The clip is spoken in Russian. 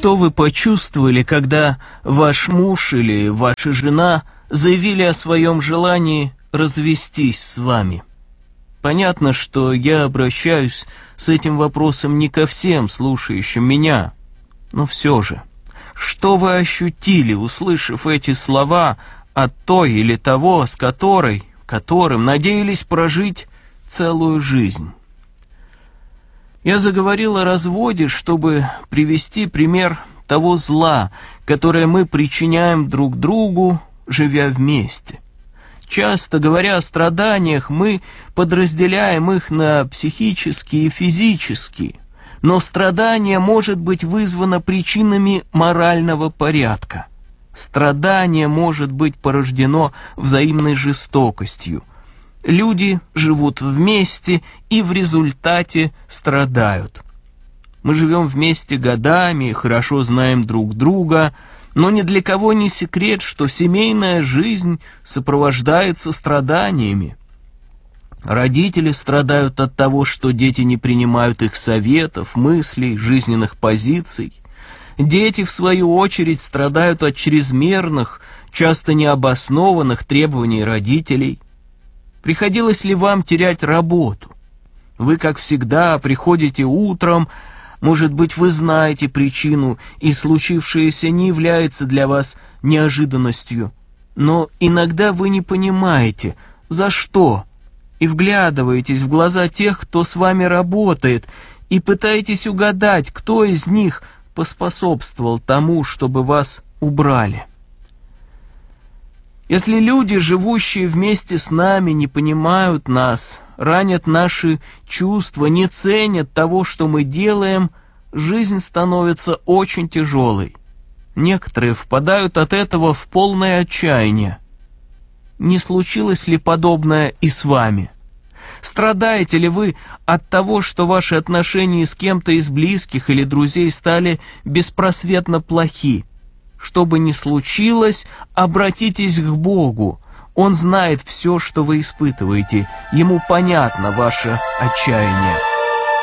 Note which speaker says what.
Speaker 1: Что вы почувствовали, когда ваш муж или ваша жена заявили о своем желании развестись с вами? Понятно, что я обращаюсь с этим вопросом не ко всем слушающим меня, но все же, что вы ощутили, услышав эти слова от той или того, с которым надеялись прожить целую жизнь? Я заговорил о разводе, чтобы привести пример того зла, которое мы причиняем друг другу, живя вместе. Часто, говоря о страданиях, мы подразделяем их на психические и физические, но страдание может быть вызвано причинами морального порядка. Страдание может быть порождено взаимной жестокостью. Люди живут вместе и в результате страдают. Мы живем вместе годами, хорошо знаем друг друга, но ни для кого не секрет, что семейная жизнь сопровождается страданиями. Родители страдают от того, что дети не принимают их советов, мыслей, жизненных позиций. Дети, в свою очередь, страдают от чрезмерных, часто необоснованных требований родителей. Приходилось ли вам терять работу? Вы, как всегда, приходите утром, может быть, вы знаете причину, и случившееся не является для вас неожиданностью. Но иногда вы не понимаете, за что, и вглядываетесь в глаза тех, кто с вами работает, и пытаетесь угадать, кто из них поспособствовал тому, чтобы вас убрали. Если люди, живущие вместе с нами, не понимают нас, ранят наши чувства, не ценят того, что мы делаем, жизнь становится очень тяжелой. Некоторые впадают от этого в полное отчаяние. Не случилось ли подобное и с вами? Страдаете ли вы от того, что ваши отношения с кем-то из близких или друзей стали беспросветно плохи? Что бы ни случилось, обратитесь к Богу. Он знает все, что вы испытываете. Ему понятно ваше отчаяние.